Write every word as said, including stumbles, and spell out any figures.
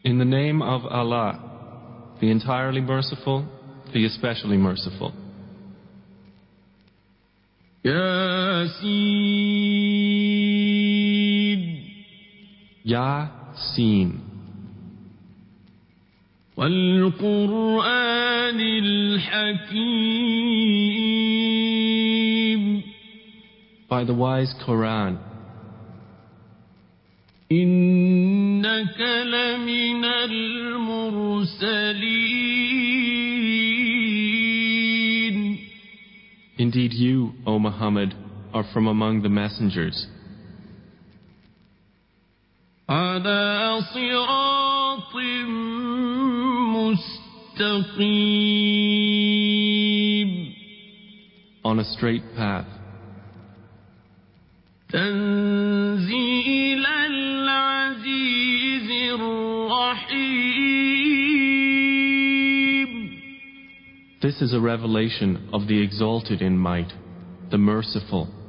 In the name of Allah, the entirely merciful, the especially merciful. Yasin. Yasin. وَالْقُرْآنِ الْحَكِيمِ. By the wise Quran. إِنَّكَ لَمِنَ الْمُرْسَلِينَ. Indeed you, O Muhammad, are from among the messengers. عَلَى صِرَاطٍ مُسْتَقِيمٍ. On a straight path. تنزيل العزيز الرحيم. This is a revelation of the exalted in might, the merciful.